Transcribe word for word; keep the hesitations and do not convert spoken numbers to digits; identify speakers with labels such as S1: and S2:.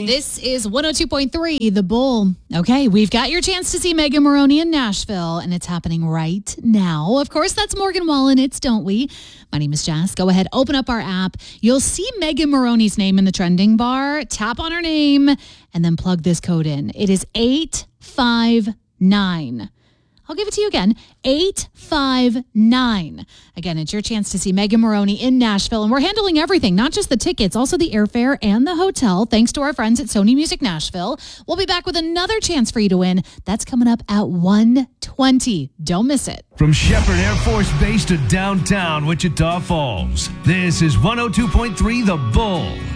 S1: Maroney.
S2: This is one oh two point three, The Bull. Okay, we've got your chance to see Megan Maroney in Nashville, and it's happening right now. Of course, that's Morgan Wallen. It's Don't We? My name is Jess. Go ahead, open up our app. You'll see Megan Maroney's name in the trending bar. Tap on her name, and then plug this code in. It is eight five nine. I'll give it to you again, eight five nine. Again, it's your chance to see Megan Maroney in Nashville, and we're handling everything, not just the tickets, also the airfare and the hotel, thanks to our friends at Sony Music Nashville. We'll be back with another chance for you to win. That's coming up at one twenty. Don't miss it.
S3: From Shepherd Air Force Base to downtown Wichita Falls, this is one oh two point three The Bull.